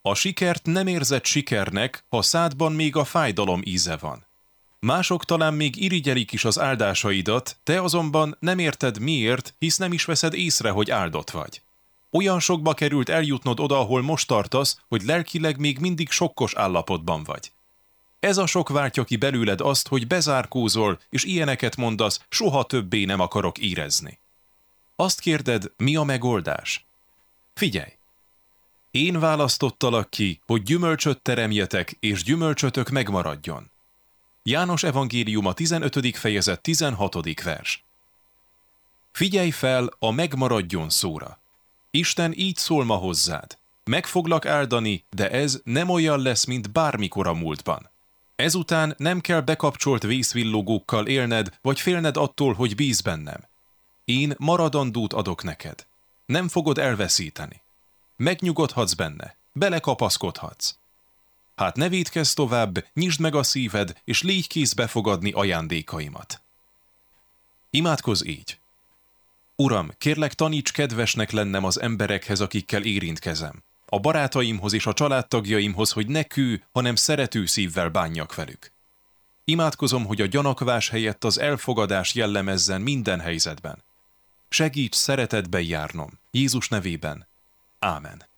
A sikert nem érzed sikernek, ha szádban még a fájdalom íze van. Mások talán még irigyelik is az áldásaidat, te azonban nem érted miért, hisz nem is veszed észre, hogy áldott vagy. Olyan sokba került eljutnod oda, ahol most tartasz, hogy lelkileg még mindig sokkos állapotban vagy. Ez a sok váltja ki belőled azt, hogy bezárkózol, és ilyeneket mondasz, soha többé nem akarok érezni. Azt kérded, mi a megoldás? Figyelj! Én választottalak ki, hogy gyümölcsöt teremjetek, és gyümölcsötök megmaradjon. János evangéliuma 15. fejezet 16. vers. Figyelj fel a megmaradjon szóra. Isten így szól ma hozzád. Meg foglak áldani, de ez nem olyan lesz, mint bármikor a múltban. Ezután nem kell bekapcsolt vészvillogókkal élned, vagy félned attól, hogy bíz bennem. Én maradandót adok neked. Nem fogod elveszíteni. Megnyugodhatsz benne, belekapaszkodhatsz. Hát ne vétkezz tovább, nyisd meg a szíved, és légy kész befogadni ajándékaimat. Imádkozz így. Uram, kérlek, taníts kedvesnek lennem az emberekhez, akikkel érintkezem. A barátaimhoz és a családtagjaimhoz, hogy ne kő, hanem szerető szívvel bánjak velük. Imádkozom, hogy a gyanakvás helyett az elfogadás jellemezzen minden helyzetben. Segíts szeretetben járnom. Jézus nevében. Ámen.